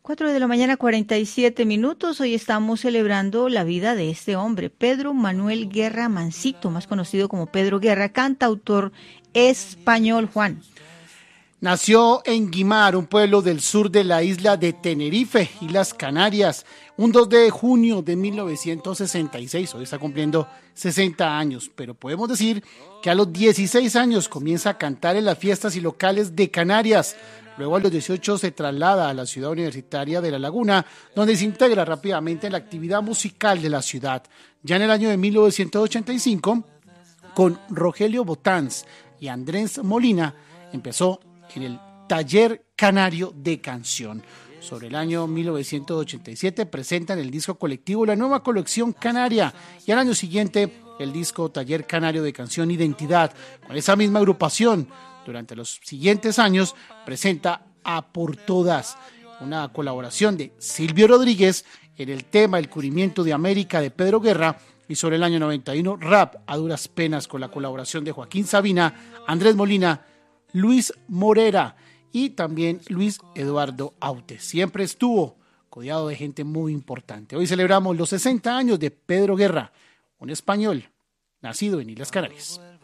4 de la mañana, 47 minutos. Hoy estamos celebrando la vida de este hombre, Pedro Manuel Guerra Mansito, más conocido como Pedro Guerra, cantautor español, Juan. Nació en Guimar, un pueblo del sur de la isla de Tenerife, Islas Canarias, un 2 de junio de 1966. Hoy está cumpliendo 60 años, pero podemos decir que a los 16 años comienza a cantar en las fiestas y locales de Canarias. Luego a los 18 se traslada a la ciudad universitaria de La Laguna, donde se integra rápidamente en la actividad musical de la ciudad. Ya en el año de 1985, con Rogelio Botanz y Andrés Molina, empezó en el Taller Canario de Canción. Sobre el año 1987 presentan el disco colectivo La Nueva Colección Canaria y al año siguiente el disco Taller Canario de Canción Identidad. Con esa misma agrupación, durante los siguientes años, presenta A Por Todas, una colaboración de Silvio Rodríguez en el tema El Cubrimiento de América de Pedro Guerra, y sobre el año 91, Rap a Duras Penas con la colaboración de Joaquín Sabina, Andrés Molina, Luis Morera y también Luis Eduardo Aute. Siempre estuvo rodeado de gente muy importante. Hoy celebramos los 60 años de Pedro Guerra, un español nacido en Islas Canarias.